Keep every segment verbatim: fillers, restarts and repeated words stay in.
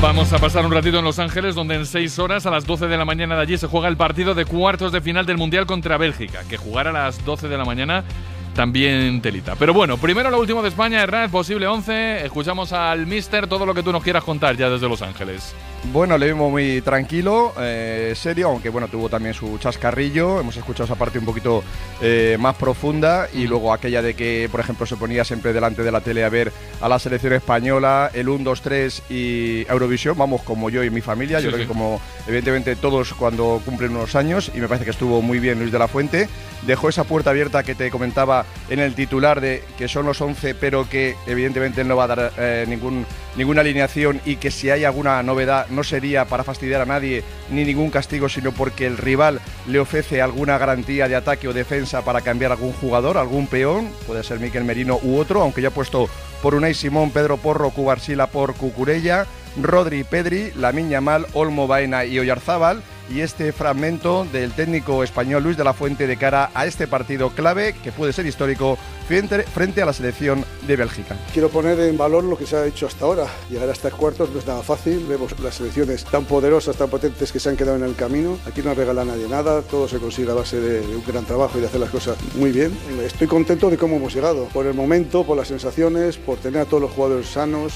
Vamos a pasar un ratito en Los Ángeles, donde en seis horas, a las doce de la mañana de allí, se juega el partido de cuartos de final del Mundial contra Bélgica. Que jugar a las doce de la mañana también telita. Pero bueno, primero lo último de España, Hernández, posible once. Escuchamos al míster, todo lo que tú nos quieras contar ya desde Los Ángeles. Bueno, le vimos muy tranquilo, eh, serio, aunque bueno, tuvo también su chascarrillo. Hemos escuchado esa parte un poquito eh, más profunda y luego aquella de que, por ejemplo, se ponía siempre delante de la tele a ver a la selección española, el uno, dos, tres y Eurovisión, vamos, como yo y mi familia, sí, yo creo sí. que como evidentemente todos cuando cumplen unos años, y me parece que estuvo muy bien Luis de la Fuente. Dejó esa puerta abierta que te comentaba en el titular de que son los once, pero que evidentemente no va a dar eh, ningún, ninguna alineación y que si hay alguna novedad no sería para fastidiar a nadie ni ningún castigo, sino porque el rival le ofrece alguna garantía de ataque o defensa para cambiar algún jugador, algún peón, puede ser Miquel Merino u otro, aunque ya ha puesto por Unai Simón, Pedro Porro, Cubarsila por Cucurella, Rodri, Pedri, Lamine Yamal, Olmo, Baena y Oyarzábal. Y este fragmento del técnico español Luis de la Fuente de cara a este partido clave que puede ser histórico frente, frente a la selección de Bélgica. Quiero poner en valor lo que se ha hecho hasta ahora. Llegar hasta cuartos no es nada fácil. Vemos las selecciones tan poderosas, tan potentes que se han quedado en el camino. Aquí no regala nadie nada, todo se consigue a base de, de un gran trabajo y de hacer las cosas muy bien. Estoy contento de cómo hemos llegado, por el momento, por las sensaciones, por tener a todos los jugadores sanos.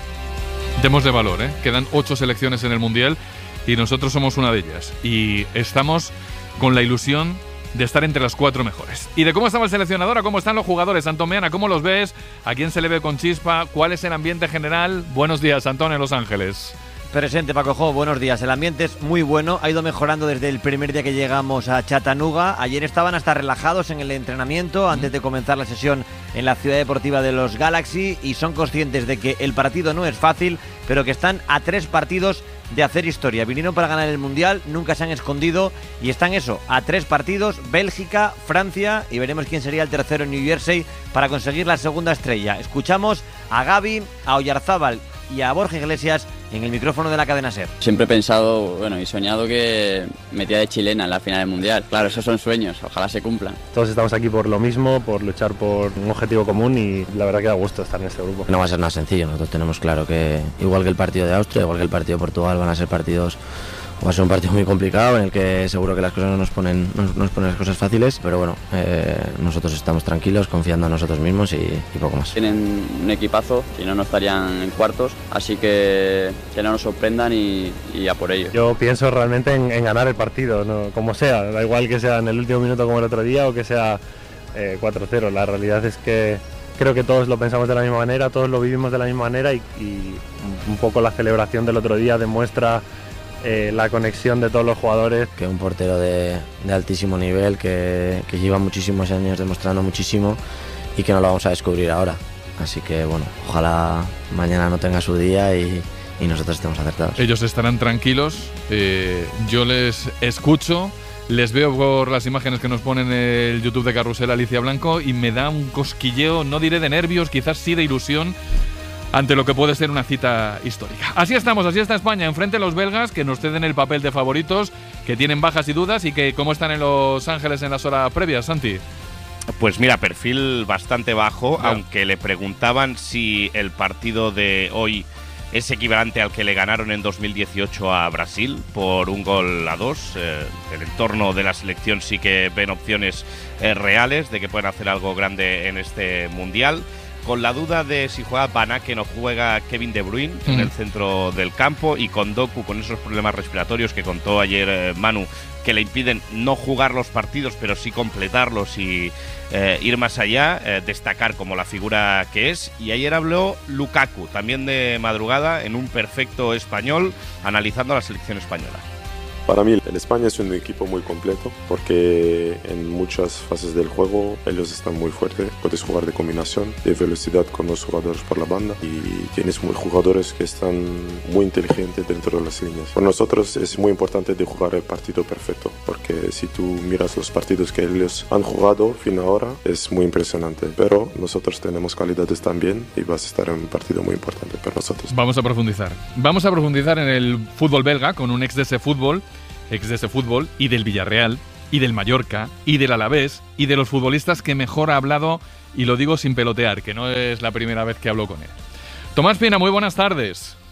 Demos de valor, ¿eh? Quedan ocho selecciones en el Mundial y nosotros somos una de ellas. Y estamos con la ilusión de estar entre las cuatro mejores. ¿Y de cómo estaba el seleccionador? ¿A cómo están los jugadores? Antomeana, ¿cómo los ves? ¿A quién se le ve con chispa? ¿Cuál es el ambiente general? Buenos días, Antón, en Los Ángeles. Presente, Paco Jo, buenos días. El ambiente es muy bueno, ha ido mejorando desde el primer día que llegamos a Chattanooga. Ayer estaban hasta relajados en el entrenamiento antes de comenzar la sesión en la ciudad deportiva de los Galaxy y son conscientes de que el partido no es fácil, pero que están a tres partidos de hacer historia. Vinieron para ganar el Mundial, nunca se han escondido y están eso, a tres partidos, Bélgica, Francia y veremos quién sería el tercero en New Jersey para conseguir la segunda estrella. Escuchamos a Gavi, a Oyarzábal y a Borja Iglesias en el micrófono de la cadena SER. Siempre he pensado, bueno, y soñado que metía de chilena en la final del Mundial. Claro, esos son sueños, ojalá se cumplan. Todos estamos aquí por lo mismo, por luchar por un objetivo común y la verdad que da gusto estar en este grupo. No va a ser nada sencillo, nosotros tenemos claro que igual que el partido de Austria, igual que el partido de Portugal, van a ser partidos... Va a ser un partido muy complicado en el que seguro que las cosas no nos ponen, no nos ponen las cosas fáciles, pero bueno, eh, nosotros estamos tranquilos, confiando en nosotros mismos y, y poco más. Tienen un equipazo, si no, no estarían en cuartos, así que que no nos sorprendan y, y a por ello. Yo pienso realmente en, en ganar el partido, ¿no? Como sea, da igual que sea en el último minuto como el otro día o que sea eh, cuatro cero, la realidad es que creo que todos lo pensamos de la misma manera, todos lo vivimos de la misma manera y, y un poco la celebración del otro día demuestra Eh, la conexión de todos los jugadores. Que un portero de, de altísimo nivel, que, que lleva muchísimos años demostrando muchísimo y que no lo vamos a descubrir ahora. Así que bueno, ojalá mañana no tenga su día y, y nosotros estemos acertados. Ellos estarán tranquilos, eh, yo les escucho, les veo por las imágenes que nos ponen en el YouTube de Carrusel Alicia Blanco y me da un cosquilleo, no diré de nervios, quizás sí de ilusión, ante lo que puede ser una cita histórica. Así estamos, así está España, enfrente de los belgas, que nos ceden el papel de favoritos, que tienen bajas y dudas y que cómo están en Los Ángeles en las horas previas, Santi. Pues mira, perfil bastante bajo, yeah. aunque le preguntaban si el partido de hoy es equivalente al que le ganaron en dos mil dieciocho a Brasil por un gol a dos. Eh, el entorno de la selección sí que ven opciones eh, reales de que pueden hacer algo grande en este Mundial. Con la duda de si juega Van Aken o juega Kevin De Bruyne mm. en el centro del campo y con Doku con esos problemas respiratorios que contó ayer eh, Manu que le impiden no jugar los partidos pero sí completarlos y eh, ir más allá, eh, destacar como la figura que es. Y ayer habló Lukaku, también de madrugada, en un perfecto español, analizando a la selección española. Para mí, el España es un equipo muy completo porque en muchas fases del juego ellos están muy fuertes. Puedes jugar de combinación, de velocidad con los jugadores por la banda y tienes muy jugadores que están muy inteligentes dentro de las líneas. Para nosotros es muy importante de jugar el partido perfecto porque si tú miras los partidos que ellos han jugado fin ahora es muy impresionante. Pero nosotros tenemos calidades también y vas a estar en un partido muy importante para nosotros. Vamos a profundizar. Vamos a profundizar en el fútbol belga con un ex de ese fútbol. ex de ese fútbol, y del Villarreal, y del Mallorca, y del Alavés, y de los futbolistas que mejor ha hablado, y lo digo sin pelotear, que no es la primera vez que hablo con él. Tomás Pina, muy buenas tardes.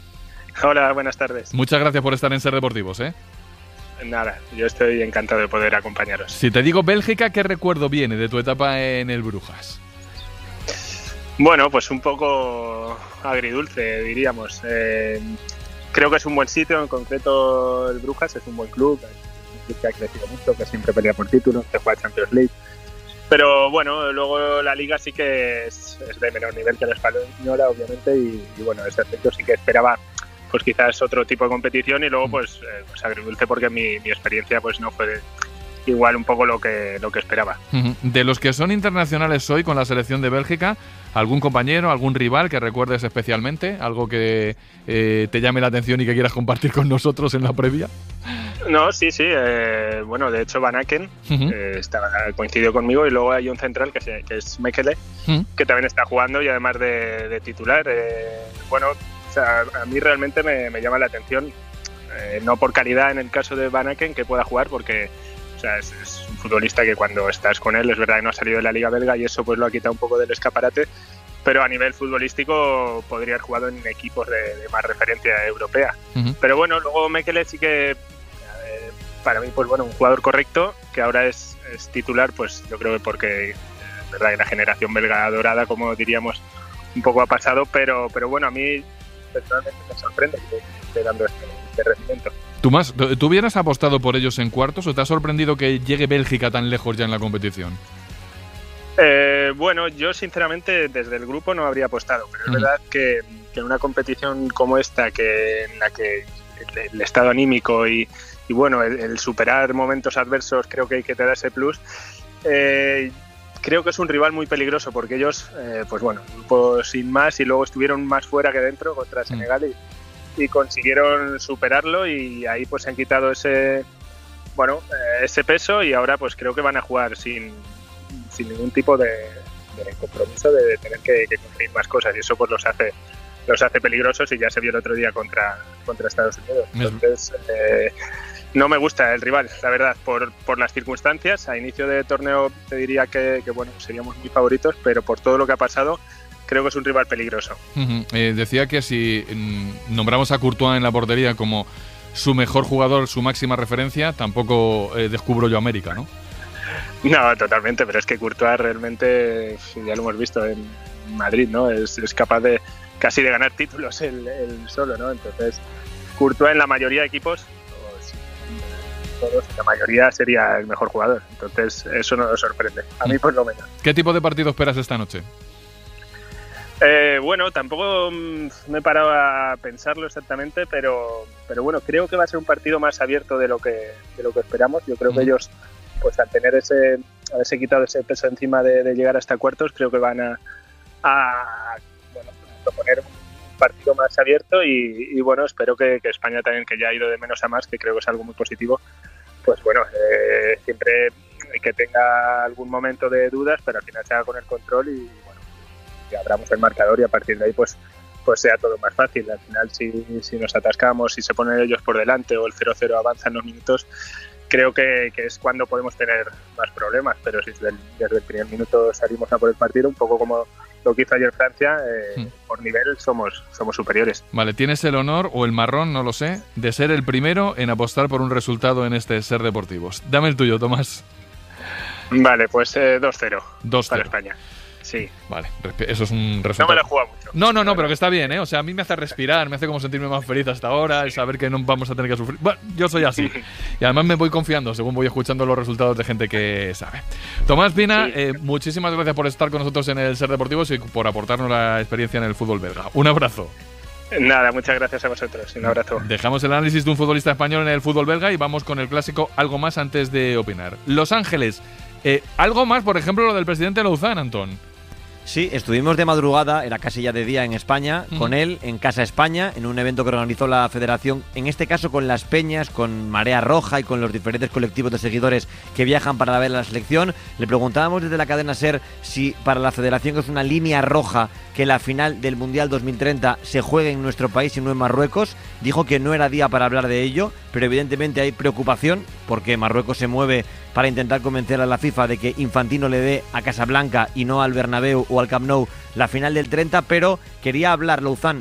Hola, buenas tardes. Muchas gracias por estar en Ser Deportivos, ¿eh? Nada, yo estoy encantado de poder acompañaros. Si te digo Bélgica, ¿qué recuerdo viene de tu etapa en el Brujas? Bueno, pues un poco agridulce, diríamos. Eh, creo que es un buen sitio, en concreto el Brujas es un buen club, es un club que ha crecido mucho, que siempre pelea por títulos, que juega Champions League. Pero bueno, luego la liga sí que es, es de menor nivel que la española, obviamente, y, y bueno, ese aspecto sí que esperaba pues quizás otro tipo de competición y luego pues, eh, pues agridulce porque mi, mi experiencia pues no fue igual un poco lo que, lo que esperaba. De los que son internacionales hoy con la selección de Bélgica, ¿algún compañero, algún rival que recuerdes especialmente? ¿Algo que eh, te llame la atención y que quieras compartir con nosotros en la previa? No, sí, sí. Eh, bueno, de hecho Van Aken uh-huh. eh, está, coincidió conmigo y luego hay un central que, se, que es Mekele, uh-huh. que también está jugando y además de, de titular. Eh, bueno, o sea, a mí realmente me, me llama la atención, eh, no por calidad en el caso de Van Aken que pueda jugar, porque o sea, es, es un futbolista que cuando estás con él es verdad que no ha salido de la Liga Belga y eso pues lo ha quitado un poco del escaparate, pero a nivel futbolístico podría haber jugado en equipos de, de más referencia europea. Uh-huh. Pero bueno, luego Mekele sí que para mí, pues bueno, un jugador correcto, que ahora es, es titular, pues yo creo que porque, es verdad que la generación belga dorada, como diríamos, un poco ha pasado, pero pero bueno, a mí personalmente me sorprende que esté dando este, este rendimiento. Tomás, ¿tú hubieras apostado por ellos en cuartos o te ha sorprendido que llegue Bélgica tan lejos ya en la competición? Eh, bueno, yo sinceramente desde el grupo no habría apostado, pero es mm. verdad que, que en una competición como esta, que en la que el, el estado anímico y Y bueno, el, el superar momentos adversos creo que, que te da ese plus. Eh, creo que es un rival muy peligroso porque ellos, eh, pues bueno, grupo sin más y luego estuvieron más fuera que dentro contra Senegal y, y consiguieron superarlo y ahí pues se han quitado ese, bueno, eh, ese peso y ahora pues creo que van a jugar sin, sin ningún tipo de, de compromiso de, de tener que, que conseguir más cosas y eso pues los hace los hace peligrosos y ya se vio el otro día contra, contra Estados Unidos. Entonces, eh, no me gusta el rival, la verdad, por, por las circunstancias. A inicio de torneo te diría que, que bueno, seríamos muy favoritos, pero por todo lo que ha pasado, creo que es un rival peligroso. Uh-huh. Eh, decía que si mm, nombramos a Courtois en la portería como su mejor jugador, su máxima referencia, tampoco eh, descubro yo América, ¿no? No, totalmente, pero es que Courtois realmente, ya lo hemos visto en Madrid, ¿no? Es, es capaz de casi de ganar títulos él, él solo, ¿no? Entonces, Courtois en la mayoría de equipos, todos, la mayoría sería el mejor jugador. Entonces, eso no nos sorprende. A mí, por lo menos. ¿Qué tipo de partido esperas esta noche? Eh, bueno, tampoco me he parado a pensarlo exactamente, pero, pero bueno, creo que va a ser un partido más abierto de lo que, de lo que esperamos. Yo creo uh-huh. que ellos, pues al tener ese, haberse quitado ese peso encima de, de llegar hasta cuartos, creo que van a, a bueno, proponer un partido más abierto y, y bueno, espero que, que España también, que ya ha ido de menos a más, que creo que es algo muy positivo, pues bueno, eh, siempre que tenga algún momento de dudas, pero al final se haga con el control y bueno, y abramos el marcador y a partir de ahí pues pues sea todo más fácil. Al final si, si nos atascamos, si se ponen ellos por delante o el cero cero avanza en los minutos, creo que, que es cuando podemos tener más problemas, pero si desde el, desde el primer minuto salimos a por el partido, un poco como lo que hizo ayer Francia, eh, hmm. por nivel somos, somos superiores. Vale, tienes el honor o el marrón, no lo sé, de ser el primero en apostar por un resultado en este Ser Deportivos. Dame el tuyo, Tomás. Vale, pues eh, dos cero dos cero para España. Sí. Vale, eso es un resultado. No me lo he jugado mucho. No, no, no, pero que está bien, ¿eh? O sea, a mí me hace respirar, me hace como sentirme más feliz hasta ahora, el saber que no vamos a tener que sufrir. Bueno, yo soy así. Y además me voy confiando según voy escuchando los resultados de gente que sabe. Tomás Pina, sí. eh, muchísimas gracias por estar con nosotros en el Ser Deportivos y por aportarnos la experiencia en el fútbol belga. Un abrazo. Nada, muchas gracias a vosotros. Un abrazo. Dejamos el análisis de un futbolista español en el fútbol belga y vamos con el clásico algo más antes de opinar. Los Ángeles. Eh, algo más, por ejemplo, lo del presidente Louzán, Antón. Sí, estuvimos de madrugada, era casi ya de día en España, uh-huh. con él en Casa España, en un evento que organizó la federación, en este caso con Las Peñas, con Marea Roja y con los diferentes colectivos de seguidores que viajan para ver la selección. Le preguntábamos desde la cadena SER si para la federación es una línea roja que la final del Mundial dos mil treinta se juegue en nuestro país y no en Marruecos. Dijo que no era día para hablar de ello, pero evidentemente hay preocupación porque Marruecos se mueve para intentar convencer a la FIFA de que Infantino le dé a Casablanca y no al Bernabéu o al Camp Nou la final del treinta, pero quería hablar Louzán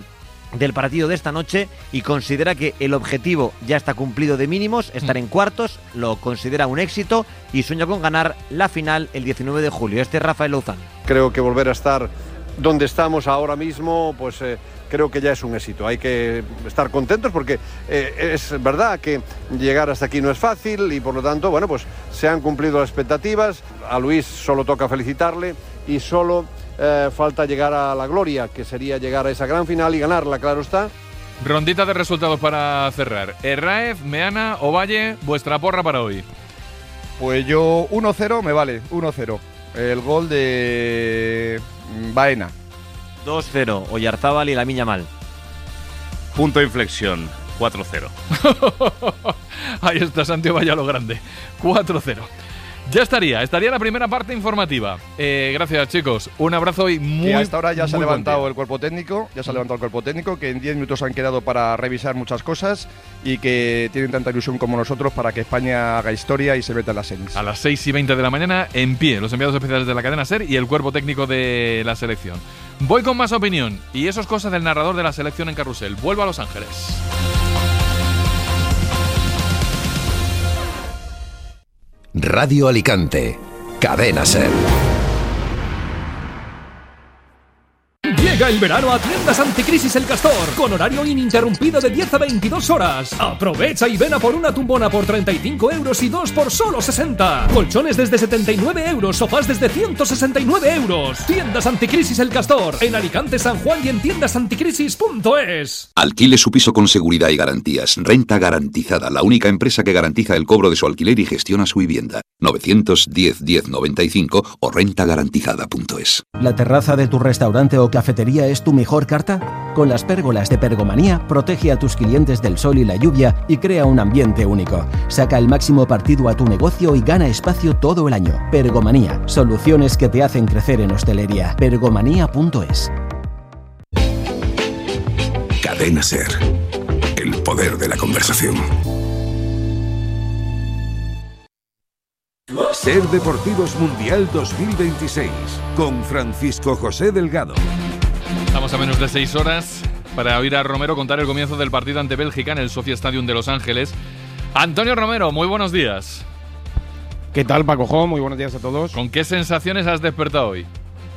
del partido de esta noche y considera que el objetivo ya está cumplido de mínimos, estar mm. en cuartos, lo considera un éxito y sueña con ganar la final el diecinueve de julio. Este es Rafael Louzán. Creo que volver a estar donde estamos ahora mismo, pues eh, creo que ya es un éxito. Hay que estar contentos porque eh, es verdad que llegar hasta aquí no es fácil y por lo tanto, bueno, pues se han cumplido las expectativas. A Luis solo toca felicitarle y solo Eh, falta llegar a la gloria, que sería llegar a esa gran final y ganarla, claro está. Rondita de resultados para cerrar. Herráez, Meana, Ovalle, vuestra porra para hoy. Pues yo uno cero me vale, uno cero. El gol de Baena. dos cero, Oyarzábal y Lamiña Mal. Punto de inflexión, cuatro cero. Ahí está Santiago Valle a lo grande, cuatro cero. Ya estaría, estaría la primera parte informativa. Eh, gracias, chicos. Un abrazo y muy. Y a esta hora ya se ha levantado el cuerpo técnico, ya se ha levantado el cuerpo técnico, que en diez minutos han quedado para revisar muchas cosas y que tienen tanta ilusión como nosotros para que España haga historia y se meta en las semis. A las seis y veinte de la mañana, en pie, los enviados especiales de la cadena SER y el cuerpo técnico de la selección. Voy con más opinión, y eso es cosa del narrador de la selección en Carrusel. Vuelvo a Los Ángeles. Radio Alicante, Cadena SER. Llega el verano a Tiendas Anticrisis El Castor, con horario ininterrumpido de diez a veintidós horas. Aprovecha y ven a por una tumbona por treinta y cinco euros y dos por solo sesenta. Colchones desde setenta y nueve euros, sofás desde ciento sesenta y nueve euros. Tiendas Anticrisis El Castor, en Alicante, San Juan y en tiendas anticrisis punto es. Alquile su piso con seguridad y garantías. Renta Garantizada, la única empresa que garantiza el cobro de su alquiler y gestiona su vivienda. novecientos diez diez noventa y cinco o renta garantizada punto es. ¿La terraza de tu restaurante o cafetería es tu mejor carta? Con las pérgolas de Pergomanía, protege a tus clientes del sol y la lluvia y crea un ambiente único. Saca el máximo partido a tu negocio y gana espacio todo el año. Pergomanía, soluciones que te hacen crecer en hostelería. pergomanía punto es. Cadena SER, el poder de la conversación. SER Deportivos Mundial dos mil veintiséis, con Francisco José Delgado. Estamos a menos de seis horas para oír a Romero contar el comienzo del partido ante Bélgica en el Sophia Stadium de Los Ángeles. Antonio Romero, muy buenos días. ¿Qué tal, Paco Jo? Muy buenos días a todos. ¿Con qué sensaciones has despertado hoy?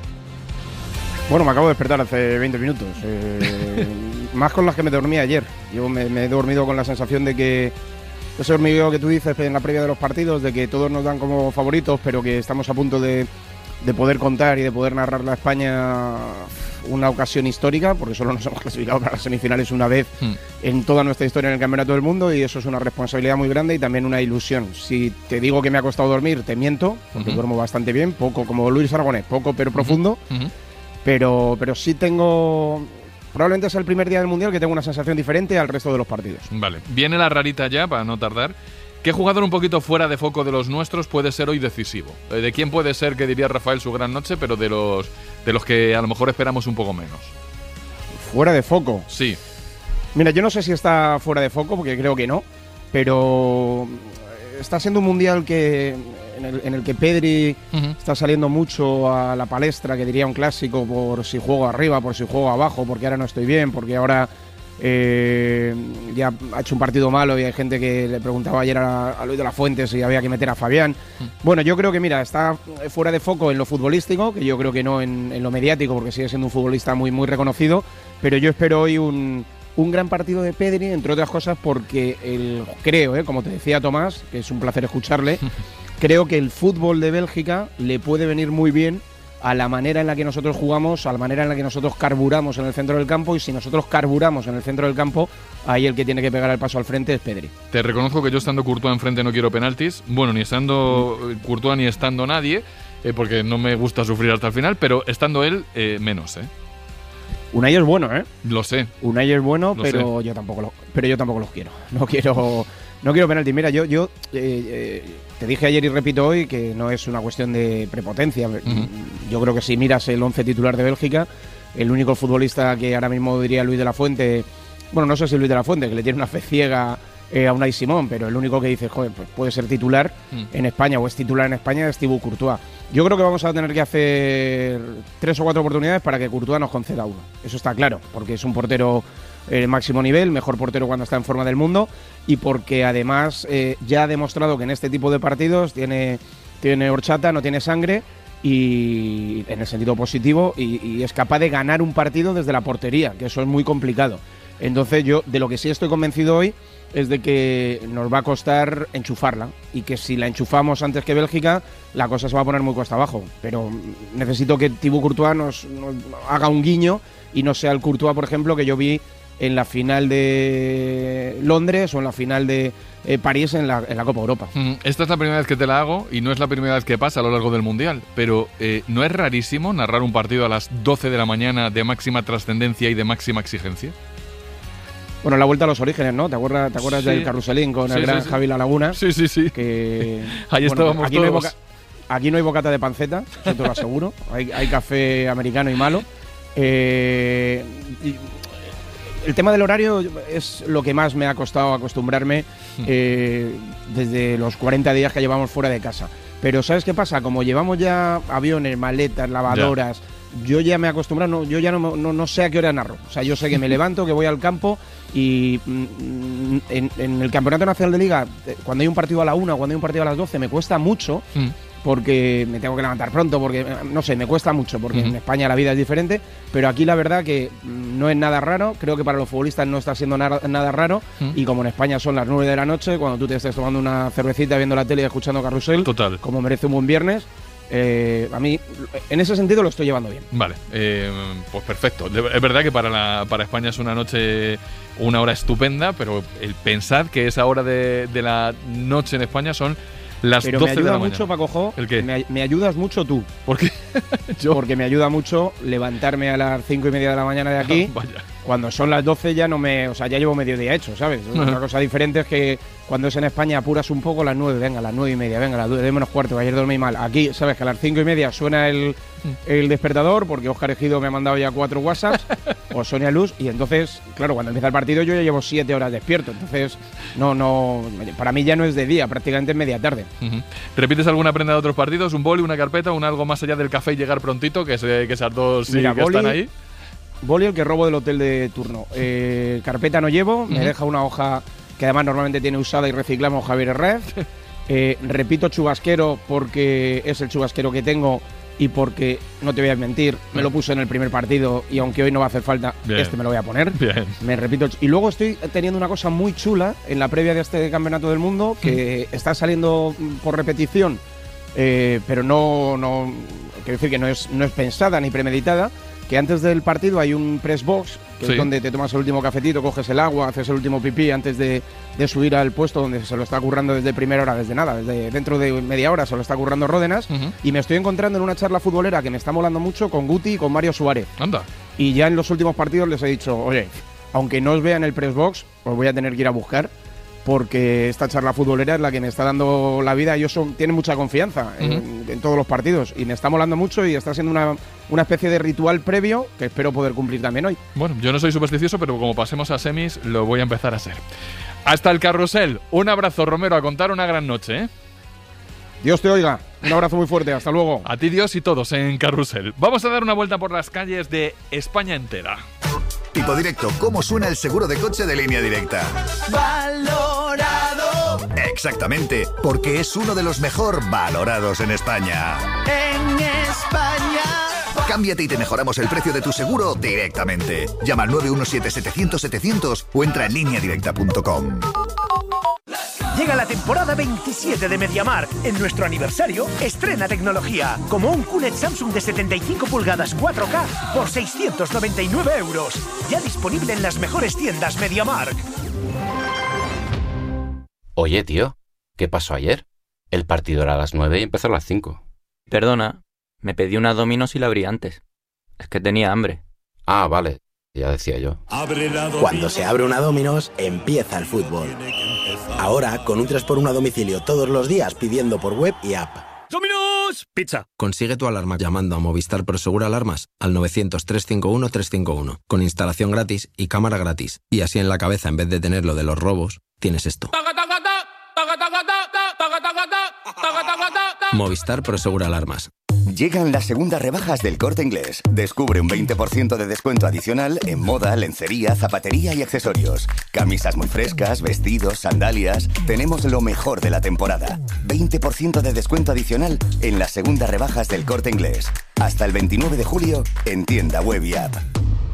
Bueno, me acabo de despertar hace veinte minutos. Eh, más con las que me dormí ayer. Yo me, me he dormido con la sensación de que ese hormigueo que tú dices en la previa de los partidos, de que todos nos dan como favoritos, pero que estamos a punto de, de poder contar y de poder narrar a España una ocasión histórica, porque solo nos hemos clasificado para las semifinales una vez hmm. en toda nuestra historia en el Campeonato del Mundo, y eso es una responsabilidad muy grande y también una ilusión. Si te digo que me ha costado dormir, te miento, porque uh-huh. duermo bastante bien, poco, como Luis Aragonés, poco pero profundo, uh-huh. pero, pero sí tengo... Probablemente es el primer día del Mundial que tengo una sensación diferente al resto de los partidos. Vale, viene la rarita ya, para no tardar. ¿Qué jugador un poquito fuera de foco de los nuestros puede ser hoy decisivo? ¿De quién puede ser, que diría Rafael, su gran noche, pero de los, de los que a lo mejor esperamos un poco menos? ¿Fuera de foco? Sí. Mira, yo no sé si está fuera de foco, porque creo que no, pero está siendo un Mundial que en el, en el que Pedri uh-huh. está saliendo mucho a la palestra, que diría un clásico, por si juego arriba, por si juego abajo, porque ahora no estoy bien, porque ahora eh, ya ha hecho un partido malo y hay gente que le preguntaba ayer a, a Luis de la Fuente si había que meter a Fabián. Uh-huh. Bueno, yo creo que, mira, está fuera de foco en lo futbolístico, que yo creo que no en, en lo mediático, porque sigue siendo un futbolista muy, muy reconocido, pero yo espero hoy un... un gran partido de Pedri, entre otras cosas porque el, creo, eh, como te decía Tomás, que es un placer escucharle, creo que el fútbol de Bélgica le puede venir muy bien a la manera en la que nosotros jugamos, a la manera en la que nosotros carburamos en el centro del campo, y si nosotros carburamos en el centro del campo, ahí el que tiene que pegar el paso al frente es Pedri. Te reconozco que yo estando Courtois enfrente no quiero penaltis, bueno, ni estando mm. Courtois ni estando nadie, eh, porque no me gusta sufrir hasta el final, pero estando él, eh, menos, ¿eh? Unai es bueno, ¿eh? Lo sé. Unai es bueno, Lo pero sé. yo tampoco lo, pero yo tampoco los quiero. No quiero, no quiero penalti. Mira, yo, yo eh, eh, te dije ayer y repito hoy que no es una cuestión de prepotencia. Uh-huh. Yo creo que si miras el once titular de Bélgica, el único futbolista que ahora mismo diría Luis de la Fuente, bueno, no sé si Luis de la Fuente, que le tiene una fe ciega eh, a Unai Simón, pero el único que dice, joder, pues puede ser titular mm. en España o es titular en España es Thibaut Courtois. Yo creo que vamos a tener que hacer tres o cuatro oportunidades para que Courtois nos conceda uno. Eso está claro, porque es un portero eh, máximo nivel, mejor portero cuando está en forma del mundo, y porque además eh, ya ha demostrado que en este tipo de partidos tiene, tiene horchata, no tiene sangre, y en el sentido positivo, y, y es capaz de ganar un partido desde la portería, que eso es muy complicado. Entonces yo de lo que sí estoy convencido hoy es de que nos va a costar enchufarla, y que si la enchufamos antes que Bélgica, la cosa se va a poner muy cuesta abajo. Pero necesito que Thibaut Courtois nos, nos haga un guiño y no sea el Courtois, por ejemplo, que yo vi en la final de Londres o en la final de eh, París en la, en la Copa Europa. Mm, esta es la primera vez que te la hago y no es la primera vez que pasa a lo largo del Mundial, pero eh, ¿no es rarísimo narrar un partido a las doce de la mañana de máxima trascendencia y de máxima exigencia? Bueno, la vuelta a los orígenes, ¿no? ¿Te acuerdas, te acuerdas Sí. del carruselín con Sí, el sí, gran sí. Javi La Laguna? Sí, sí, sí. Que, Ahí bueno, estábamos aquí no, hay todos. boca, aquí no hay bocata de panceta, eso te lo aseguro. hay, hay café americano y malo. Eh, y el tema del horario es lo que más me ha costado acostumbrarme eh, desde los cuarenta días que llevamos fuera de casa. Pero ¿sabes qué pasa? Como llevamos ya aviones, maletas, lavadoras, ya. yo ya me he acostumbrado, no, yo ya no, no, no sé a qué hora narro. O sea, yo sé que me levanto, que voy al campo y mm, en, en el Campeonato Nacional de Liga, cuando hay un partido a la una o cuando hay un partido a las doce, me cuesta mucho. Mm. Porque me tengo que levantar pronto, porque, no sé, me cuesta mucho, porque uh-huh. en España la vida es diferente, pero aquí la verdad que no es nada raro, creo que para los futbolistas no está siendo nada, nada raro, uh-huh. y como en España son las nueve de la noche, cuando tú te estés tomando una cervecita, viendo la tele y escuchando Carrusel, total, como merece un buen viernes, eh, a mí, en ese sentido, lo estoy llevando bien. Vale, eh, pues perfecto. Es verdad que para, la, para España es una noche, una hora estupenda, pero el pensad que esa hora de, de la noche en España son las Pero doce me ayuda de la mucho, mañana. Paco Jo, ¿El qué? Me, me ayudas mucho tú. ¿Por qué? Yo. Porque me ayuda mucho levantarme a las cinco y media de la mañana de aquí. Vaya. Cuando son las doce ya no me, o sea, ya llevo mediodía hecho, ¿sabes? Uh-huh. Una cosa diferente es que cuando es en España apuras un poco, las nueve, venga, las nueve y media, venga, las nueve menos cuarto, que ayer dormí mal. Aquí, ¿sabes? Que a las cinco y media suena el, el despertador, porque Óscar Ejido me ha mandado ya cuatro WhatsApps, o Sonia Luz, y entonces, claro, cuando empieza el partido yo ya llevo siete horas despierto. Entonces, no, no, para mí ya no es de día, prácticamente es media tarde. Uh-huh. ¿Repites alguna prenda de otros partidos? ¿Un boli, una carpeta, un algo más allá del café y llegar prontito? Que, se, que esas dos sí Mira, que boli, están ahí. Boli el que robo del hotel de turno. Eh, carpeta no llevo, uh-huh. me deja una hoja que además normalmente tiene usada y reciclamos Javier Herrez. eh, repito chubasquero porque es el chubasquero que tengo y porque, no te voy a mentir, me lo puse en el primer partido y aunque hoy no va a hacer falta, Bien. este me lo voy a poner. Bien. Me repito. Y luego estoy teniendo una cosa muy chula en la previa de este Campeonato del Mundo que uh-huh. está saliendo por repetición, eh, pero no, no, quiero decir que no es, no es pensada ni premeditada. Que antes del partido hay un press box, que sí. es donde te tomas el último cafetito, coges el agua, haces el último pipí antes de, de subir al puesto donde se lo está currando desde primera hora, desde nada, desde dentro de media hora se lo está currando Ródenas. Uh-huh. Y me estoy encontrando en una charla futbolera que me está molando mucho con Guti y con Mario Suárez. Anda. Y ya en los últimos partidos les he dicho, oye, aunque no os vea en el press box, os voy a tener que ir a buscar, porque esta charla futbolera es la que me está dando la vida. Ellos son, tienen mucha confianza uh-huh. en, en todos los partidos y me está molando mucho y está siendo una, una especie de ritual previo que espero poder cumplir también hoy. Bueno, yo no soy supersticioso, pero como pasemos a semis lo voy a empezar a ser. Hasta el Carrusel. Un abrazo, Romero, a contar una gran noche, ¿eh? Dios te oiga. Un abrazo muy fuerte. Hasta luego. A ti, Dios, y todos en Carrusel. Vamos a dar una vuelta por las calles de España entera. Tipo Directo, ¿cómo suena el seguro de coche de Línea Directa? Valorado. Exactamente, porque es uno de los mejor valorados en España. En España. Cámbiate y te mejoramos el precio de tu seguro directamente. Llama al nueve uno siete setecientos setecientos o entra en línea directa punto com. Llega la temporada veintisiete de MediaMarkt. En nuestro aniversario, estrena tecnología, como un Q L E D Samsung de setenta y cinco pulgadas cuatro K por seiscientos noventa y nueve euros. Ya disponible en las mejores tiendas MediaMarkt. Oye, tío, ¿qué pasó ayer? El partido era a las nueve y empezó a las cinco. Perdona, me pedí una Domino's y la abrí antes. Es que tenía hambre. Ah, vale, ya decía yo. Cuando se abre una Domino's, empieza el fútbol. Ahora, con un tres por uno a domicilio todos los días pidiendo por web y app. ¡Dominos! Pizza. Consigue tu alarma llamando a Movistar Prosegur Alarmas al novecientos, trescientos cincuenta y uno, trescientos cincuenta y uno, con instalación gratis y cámara gratis. Y así en la cabeza, en vez de tener lo de los robos, tienes esto. Movistar Prosegur Alarmas. Llegan las segundas rebajas del Corte Inglés. Descubre un veinte por ciento de descuento adicional en moda, lencería, zapatería y accesorios. Camisas muy frescas, vestidos, sandalias. Tenemos lo mejor de la temporada. veinte por ciento de descuento adicional en las segundas rebajas del Corte Inglés. Hasta el veintinueve de julio en tienda web y app.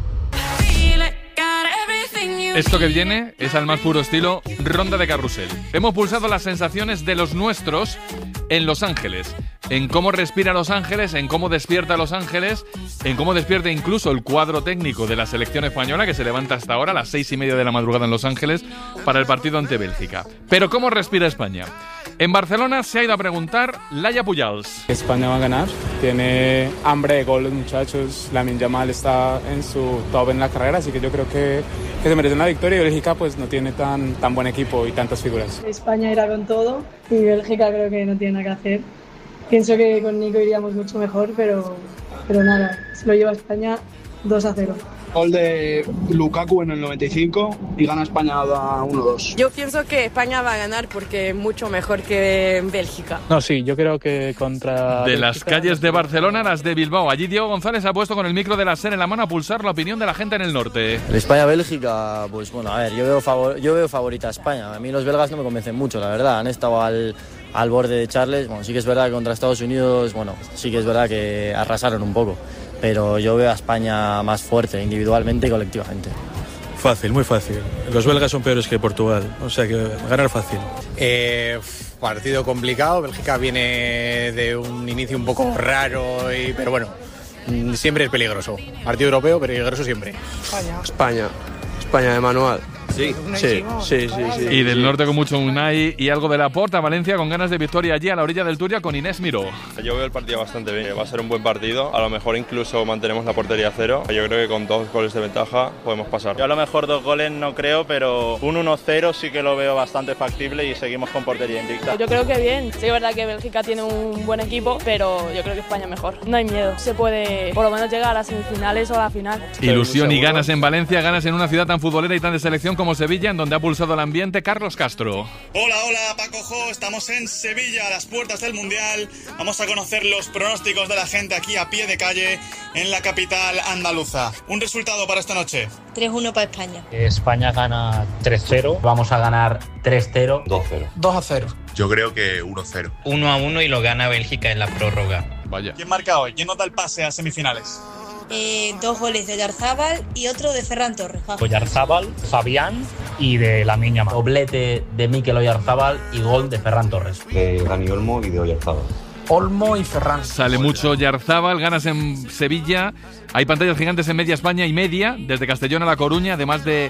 Esto que viene es al más puro estilo Ronda de Carrusel. Hemos pulsado las sensaciones de los nuestros en Los Ángeles, en cómo respira Los Ángeles, en cómo despierta Los Ángeles, en cómo despierta incluso el cuadro técnico de la selección española, que se levanta hasta ahora a las seis y media de la madrugada en Los Ángeles para el partido ante Bélgica. Pero ¿cómo respira España? En Barcelona se ha ido a preguntar Laia Pujals. España va a ganar, tiene hambre de gol los muchachos, Lamine Yamal está en su top en la carrera, así que yo creo que, que se merece una victoria y Bélgica pues no tiene tan, tan buen equipo y tantas figuras. España irá con todo y Bélgica creo que no tiene nada que hacer. Pienso que con Nico iríamos mucho mejor, pero, pero nada, se lo lleva España dos a cero. Gol de Lukaku en el noventa y cinco y gana España uno dos. Yo pienso que España va a ganar porque es mucho mejor que Bélgica. No, sí, yo creo que contra... De las calles de Barcelona, las de Bilbao. Allí Diego González ha puesto con el micro de la SER en la mano a pulsar la opinión de la gente en el norte. El España-Bélgica, pues bueno, a ver, yo veo, favor, yo veo favorita a España. A mí los belgas no me convencen mucho, la verdad. Han estado al, al borde de Charles. Bueno, sí que es verdad que contra Estados Unidos, bueno, sí que es verdad que arrasaron un poco. Pero yo veo a España más fuerte individualmente y colectivamente. Fácil, muy fácil. Los belgas son peores que Portugal, o sea que ganar fácil. Eh, partido complicado, Bélgica viene de un inicio un poco raro, y, pero bueno, siempre es peligroso. Partido europeo, peligroso siempre. España. España, España de manual. Sí, sí, sí, sí, sí. Y del norte con mucho Unai y algo de Laporta, Valencia con ganas de victoria allí a la orilla del Turia con Inés Miró. Yo veo el partido bastante bien, va a ser un buen partido, a lo mejor incluso mantenemos la portería a cero. Yo creo que con dos goles de ventaja podemos pasar. Yo a lo mejor dos goles no creo, pero un uno cero sí que lo veo bastante factible y seguimos con portería invicta. Yo creo que bien, sí es verdad que Bélgica tiene un buen equipo, pero yo creo que España mejor. No hay miedo, se puede por lo menos llegar a las semifinales o a la final. Ilusión y ganas en Valencia, ganas en una ciudad tan futbolera y tan de selección como Sevilla, en donde ha pulsado el ambiente Carlos Castro. Hola, hola, Paco Jo, estamos en Sevilla, a las puertas del Mundial. Vamos a conocer los pronósticos de la gente aquí a pie de calle en la capital andaluza. Un resultado para esta noche. tres uno para España. España gana tres cero. Vamos a ganar tres cero. dos cero. dos a cero. Yo creo que uno cero. uno a uno y lo gana Bélgica en la prórroga. Vaya. ¿Quién marca hoy? ¿Quién nos da el pase a semifinales? Eh, dos goles de Oyarzábal y otro de Ferran Torres. Oyarzábal, Fabián y de Lamine Yamal. Doblete de Mikel Oyarzábal y gol de Ferran Torres. De Dani Olmo y de Oyarzábal. Olmo y Ferran. Sale mucho Oyarzábal, ganas en Sevilla. Hay pantallas gigantes en media España y media, desde Castellón a La Coruña, además de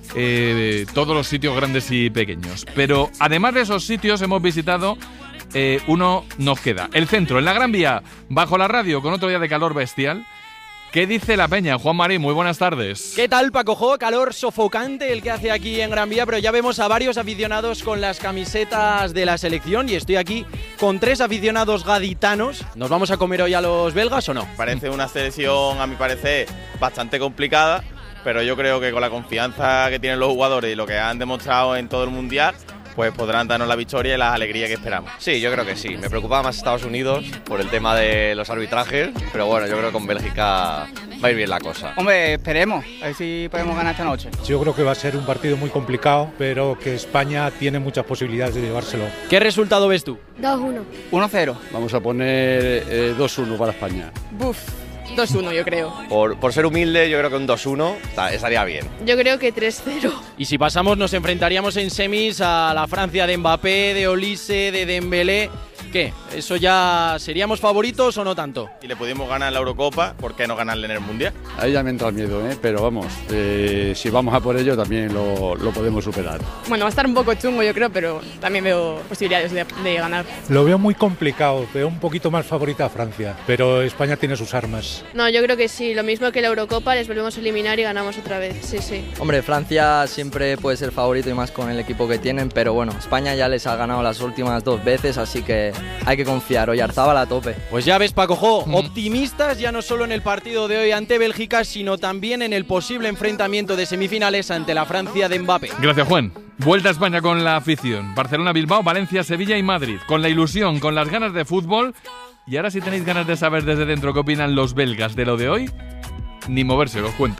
eh, todos los sitios grandes y pequeños. Pero además de esos sitios hemos visitado... Eh, uno nos queda. El centro, en la Gran Vía, bajo la radio, con otro día de calor bestial. ¿Qué dice la peña? Juan Marín, muy buenas tardes. ¿Qué tal, Paco Jo? Calor sofocante el que hace aquí en Gran Vía, pero ya vemos a varios aficionados con las camisetas de la selección y estoy aquí con tres aficionados gaditanos. ¿Nos vamos a comer hoy a los belgas o no? Parece una selección, a mi parecer, bastante complicada, pero yo creo que con la confianza que tienen los jugadores y lo que han demostrado en todo el Mundial, pues podrán darnos la victoria y la alegría que esperamos. Sí, yo creo que sí. Me preocupaba más Estados Unidos por el tema de los arbitrajes, pero bueno, yo creo que con Bélgica va a ir bien la cosa. Hombre, esperemos, a ver si podemos ganar esta noche. Yo creo que va a ser un partido muy complicado, pero que España tiene muchas posibilidades de llevárselo. ¿Qué resultado ves tú? dos uno. uno cero. Vamos a poner eh, dos uno para España. Buf. dos uno yo creo. Por, por ser humilde, yo creo que un dos uno estaría bien. Yo creo que tres cero. Y si pasamos nos enfrentaríamos en semis a la Francia de Mbappé, de Olise, de Dembélé. ¿Qué? ¿Eso ya seríamos favoritos o no tanto? Si le pudimos ganar la Eurocopa, ¿por qué no ganarle en el Mundial? Ahí ya me entra el miedo, ¿eh? Pero vamos, eh, si vamos a por ello también lo, lo podemos superar. Bueno, va a estar un poco chungo yo creo, pero también veo posibilidades de, de ganar. Lo veo muy complicado, veo un poquito más favorita a Francia, pero España tiene sus armas. No, yo creo que sí, lo mismo que la Eurocopa, les volvemos a eliminar y ganamos otra vez, sí, sí. Hombre, Francia siempre puede ser favorito y más con el equipo que tienen, pero bueno, España ya les ha ganado las últimas dos veces, así que hay que confiar. Oyarzábal a tope. Pues ya ves, Paco, mm. optimistas ya no solo en el partido de hoy ante Bélgica, sino también en el posible enfrentamiento de semifinales ante la Francia de Mbappé. Gracias, Juan. Vuelta a España con la afición. Barcelona, Bilbao, Valencia, Sevilla y Madrid. Con la ilusión, con las ganas de fútbol. Y ahora si tenéis ganas de saber desde dentro qué opinan los belgas de lo de hoy, ni moverse, os cuento.